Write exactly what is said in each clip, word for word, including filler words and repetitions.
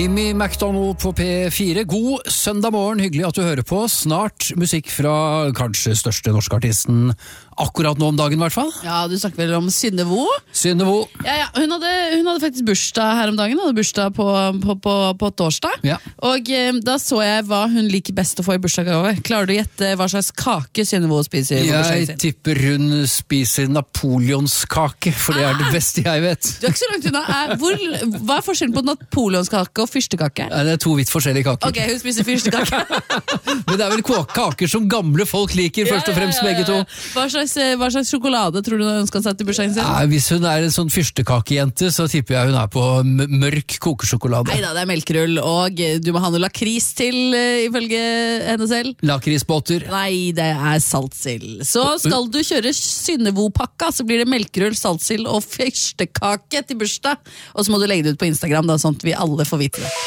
Jimmy McDonald på P fire. God søndag morgen, hyggelig at du hører på. Snart musikk fra kanskje største norske artisten akkurat nå om dagen i hvert fall. Ja, du snakker vel om Synnevo? Synnevo. Ja, ja, hun hadde, hun hadde faktisk bursdag her om dagen, hun hadde bursdag på, på, på, på torsdag. Ja. Og eh, da så jeg hva hun liker best å få i bursdagsgave. Klarer du å gjette hva slags kake Synnevo spiser? Jeg tipper hun spiser napoleonskake, for det er det beste jeg vet. Du er ikke så langt unna. Er, hvor, hva er forskjellen på napoleonskake og fyrstekake? Ja, det er to vidt forskjellige kaker. Ok, hun spiser fyrstekake. Men det er vel kaker som gamle folk liker, først og fremst begge to. Hva slags, hva slags sjokolade tror du hun ønsker seg til bursdagen sin? Ja, hvis hun er en sånn fyrstekakejente, så tipper jeg hun er på mørk kokesjokolade. Neida, det er melkerull, og du må ha noe lakris til, uh, ifølge henne selv. Lakrisbåter. Nei, det er saltsild. Så skal du kjøre Synnevo-pakka, så blir det melkerull, saltsild og fyrstekake til bursdag. Og så må du legge det ut på Instagram, da, sånn at vi alle får vite det.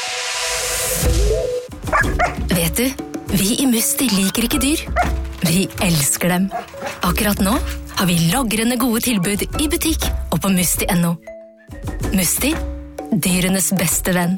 Vet du, vi i Musti liker ikke dyr. Vi elsker dem. Akkurat nå har vi lagrende gode tilbud i butikk og på musti punktum no. Musti, dyrenes beste venn.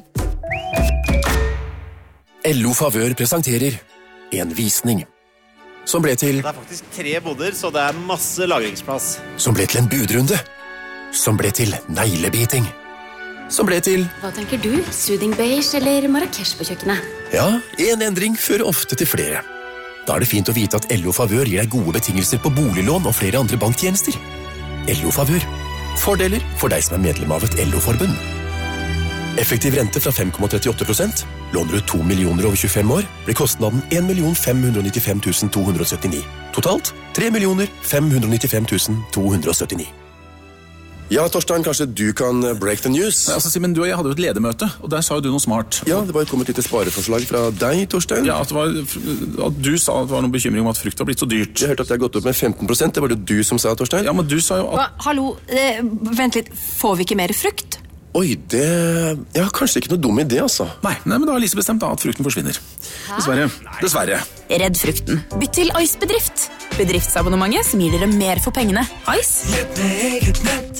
L O Favør presenterer en visning som ble til Det er faktisk tre boder, så det er masse lagringsplass. Som ble til en budrunde. Som ble til neglebiting. Som ble til Hva tenker du? Soothing beige eller Marrakesh på kjøkkenet? Ja, en endring fører ofte til flere. Da er det fint å vite at L O Favør gir deg gode betingelser på boliglån og flere andre banktjenester. L O Favør. Fordeler for deg som er medlem av et L O-forbund. Effektiv rente fra fem komma trettiåtte prosent. Låner du to millioner over tjuefem år, blir kostnaden en million fem hundre nittifem tusen to hundre syttini. Totalt tre millioner fem hundre nittifem tusen to hundre syttini. Ja, Torstein, kanskje du kan break the news? Ja, altså, Simen, du og jeg hadde jo et ledermøte, og der sa jo du noe smart. Ja, det var jo kommet litt spareforslag fra deg, Torstein. Ja, at, det var, at du sa at det var noen bekymring om at frukt var blitt så dyrt. Jeg hørte at det har gått opp med femten prosent, det var det du som sa, Torstein. Ja, men du sa jo at... Hva? Hallo, eh, vent litt, får vi ikke mer frukt? Oi, det... Ja, kanskje ikke noe dum idé, altså. Nei, nei, men da har Lise bestemt da at frukten forsvinner. Hæ? Dessverre. Dessverre. Redd frukten. Bytt til Ice-bedrift. Bedriftsabonnementet som gir dere mer for pengene. Ice. Nett med eget nett.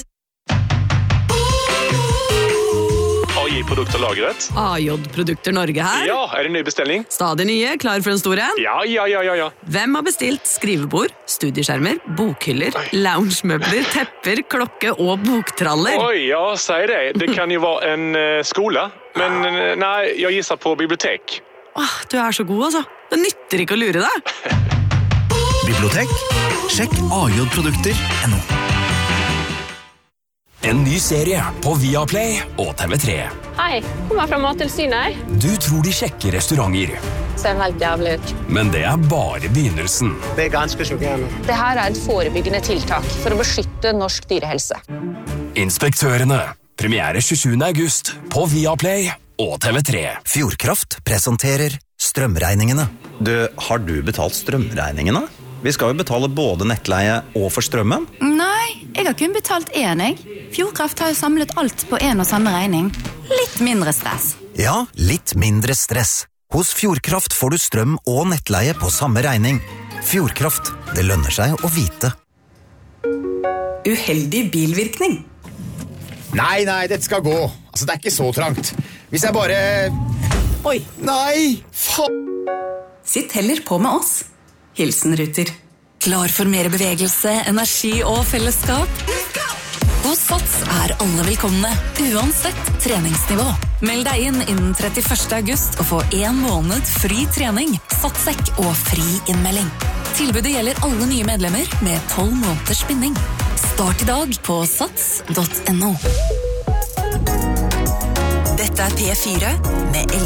A J-produkter lagret. A J-produkter Norge her. Ja, er det ny bestilling? Stadig nye, klar for en stor en? Ja, ja, ja, ja, ja. Hvem har bestilt skrivebord, studieskjermer, bokhyller, loungemøbler, tepper, klokke og boktraller? Oi, ja, sier det. Det kan jo være en uh, skole, men uh, nei, jeg gisser på bibliotek. Åh, du er så god, altså. Det nytter ikke å lure deg. Bibliotek? Sjekk A J-produkter punktum no. En ny serie på Viaplay og T V tre. Hei, kommer fra Mattilsynet. Du tror de sjekker restauranter. Ser helt jævlig ut. Men det er bare begynnelsen. Det er ganske sjokkerende. Det her er et forebyggende tiltak for å beskytte norsk dyrehelse. Inspektørene. Premiere tjuesjuende august på Viaplay og T V tre. Fjordkraft presenterer strømregningene. Du, har du betalt strømregningene? Vi skal jo betale både nettleie og for strømmen. Nei, jeg har kun betalt én, jeg. Fjordkraft har jo samlet alt på en og samme regning. Litt mindre stress. Ja, litt mindre stress. Hos Fjordkraft får du strøm og nettleie på samme regning. Fjordkraft, det lønner seg å vite. Uheldig bilvirkning. Nei, nei, dette skal gå. Altså, det er ikke så trangt. Hvis jeg bare... Oi. Nei, faen. Sitt heller på med oss. Hilsen Ruter. Klar for mer bevegelse, energi og fellesskap? Hos Sats er alle velkomne, uansett treningsnivå. Meld deg inn innen trettiførste august og få en måned fri trening, satssekk og fri innmelding. Tilbudet gjelder alle nye medlemmer med tolv måneders binding. Start i dag på sats punktum no. Dette er P fire med Ellen.